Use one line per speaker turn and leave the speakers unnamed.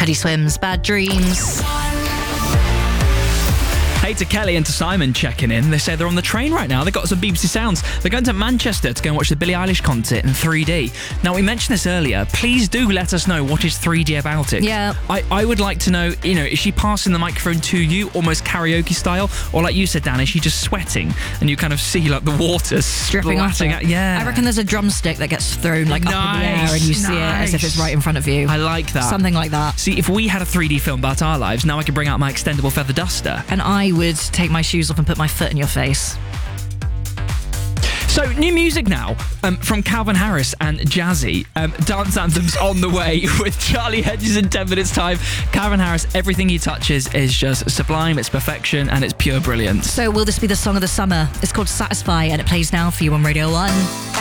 Teddy Swims, Bad Dreams.
Hey to Kelly and to Simon checking in. They say they're on the train right now. They've got some BBC Sounds. They're going to Manchester to go and watch the Billie Eilish concert in 3D. Now, we mentioned this earlier. Please do let us know what is 3D about it.
Yeah.
I would like to know, is she passing the microphone to you, almost karaoke style? Or like you said, Dan, is she just sweating and you kind of see like the water
Dripping off
splatting
it.
out? Yeah.
I reckon there's a drumstick that gets thrown like up in the air and you see it as if it's right in front of you.
I like that.
Something like that.
See, if we had a 3D film about our lives, now I could bring out my extendable feather duster.
And I would take my shoes off and put my foot in your face.
So, new music now from Calvin Harris and Jazzy. Dance anthems on the way with Charlie Hedges in 10 minutes' time. Calvin Harris, everything he touches is just sublime, it's perfection, and it's pure brilliance.
So will this be the song of the summer? It's called Satisfy and it plays now for you on Radio 1.